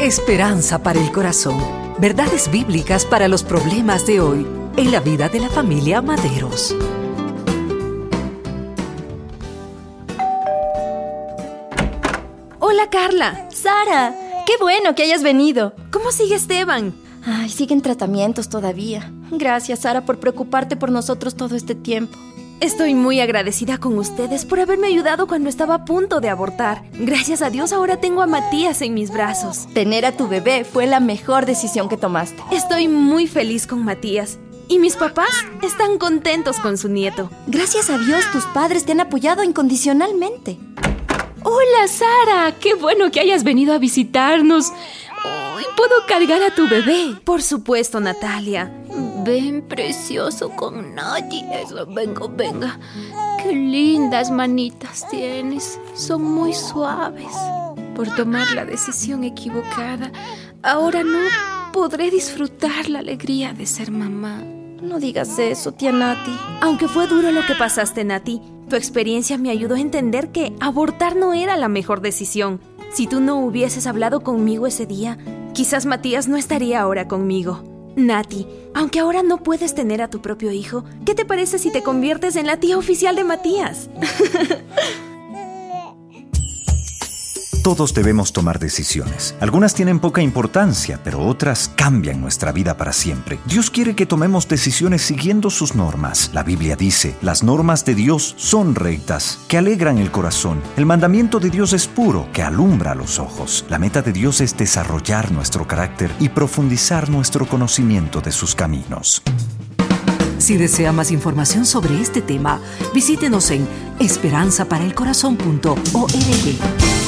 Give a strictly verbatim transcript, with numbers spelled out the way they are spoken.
Esperanza para el corazón. Verdades bíblicas para los problemas de hoy en la vida de la familia Maderos. Hola, Carla. Sara, qué bueno que hayas venido. ¿Cómo sigue Esteban? Ay, siguen tratamientos todavía. Gracias, Sara, por preocuparte por nosotros todo este tiempo. Estoy muy agradecida con ustedes por haberme ayudado cuando estaba a punto de abortar. Gracias a Dios ahora tengo a Matías en mis brazos. Tener a tu bebé fue la mejor decisión que tomaste. Estoy muy feliz con Matías. Y mis papás están contentos con su nieto. Gracias a Dios, tus padres te han apoyado incondicionalmente. Hola, Sara. Qué bueno que hayas venido a visitarnos. Hoy puedo cargar a tu bebé. Por supuesto, Natalia. Ven, precioso, con nadie. Eso, venga, venga. Qué lindas manitas tienes. Son muy suaves. Por tomar la decisión equivocada, ahora no podré disfrutar la alegría de ser mamá. No digas eso, tía Nati. Aunque fue duro lo que pasaste, Nati, tu experiencia me ayudó a entender que abortar no era la mejor decisión. Si tú no hubieses hablado conmigo ese día, quizás Matías no estaría ahora conmigo. Nati, aunque ahora no puedes tener a tu propio hijo, ¿qué te parece si te conviertes en la tía oficial de Matías? Todos debemos tomar decisiones. Algunas tienen poca importancia, pero otras cambian nuestra vida para siempre. Dios quiere que tomemos decisiones siguiendo sus normas. La Biblia dice, las normas de Dios son rectas, que alegran el corazón. El mandamiento de Dios es puro, que alumbra los ojos. La meta de Dios es desarrollar nuestro carácter y profundizar nuestro conocimiento de sus caminos. Si desea más información sobre este tema, visítenos en esperanza para el corazón punto org.